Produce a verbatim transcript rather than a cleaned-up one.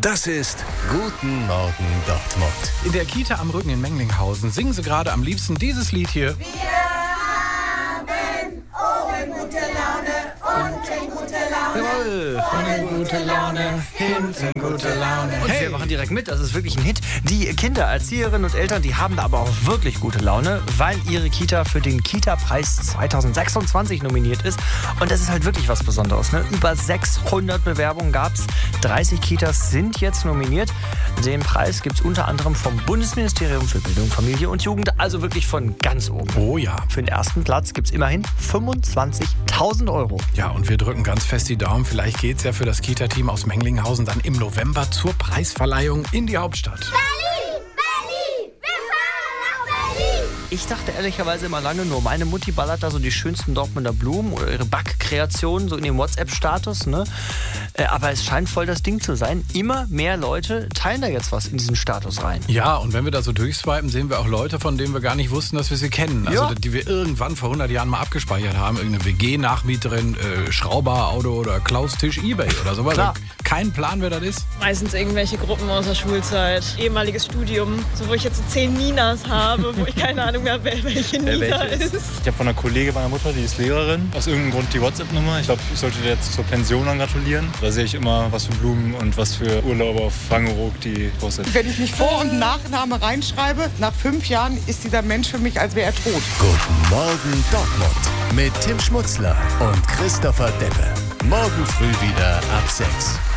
Das ist Guten Morgen Dortmund. In der Kita am Rücken in Menglinghausen singen sie gerade am liebsten dieses Lied hier. Wir haben oben gute Laune, unten gute Laune. Jawohl. Vorne Gute Laune, hinten gute Laune. Und wir machen direkt mit, das ist wirklich ein Hit. Die Kinder, Erzieherinnen und Eltern, die haben da aber auch wirklich gute Laune, weil ihre Kita für den Kita-Preis zwanzig sechsundzwanzig nominiert ist. Und das ist halt wirklich was Besonderes. Ne? Über sechshundert Bewerbungen gab es. dreißig Kitas sind jetzt nominiert. Den Preis gibt es unter anderem vom Bundesministerium für Bildung, Familie und Jugend, also wirklich von ganz oben. Oh ja. Für den ersten Platz gibt es immerhin fünfundzwanzigtausend Euro. Ja, und wir drücken ganz fest die Daumen. Vielleicht geht es ja für das Kita-Team aus Menglinghausen dann im November zur Preisverleihung in die Hauptstadt. Berlin, Berlin, wir fahren nach Berlin. Ich dachte ehrlicherweise immer lange nur, meine Mutti ballert da so die schönsten Dortmunder Blumen oder ihre Backkreationen so in dem WhatsApp-Status. Ne? Äh, aber es scheint voll das Ding zu sein. Immer mehr Leute teilen da jetzt was in diesen Status rein. Ja, und wenn wir da so durchswipen, sehen wir auch Leute, von denen wir gar nicht wussten, dass wir sie kennen. Also Ja. die wir irgendwann vor hundert Jahren mal abgespeichert haben. Irgendeine W G-Nachmieterin, äh, Schrauber, Auto oder Klaus Tisch, Ebay oder sowas. Klar. Kein Plan, wer das ist. Meistens irgendwelche Gruppen aus der Schulzeit, ehemaliges Studium, so wo ich jetzt so zehn Ninas habe, wo ich keine Ahnung mehr, wer welche Nina welche ist. Ich habe von einer Kollegin meiner Mutter, die ist Lehrerin, aus irgendeinem Grund die WhatsApp-Nummer. Ich glaube, ich sollte dir jetzt zur Pension dann gratulieren. Da sehe ich immer, was für Blumen und was für Urlauber auf Wangeroog die postet. Wenn ich nicht Vor- und Nachname reinschreibe, nach fünf Jahren ist dieser Mensch für mich, als wäre er tot. Guten Morgen Dortmund mit Tim Schmutzler und Christopher Deppe. Morgen früh wieder ab sechs.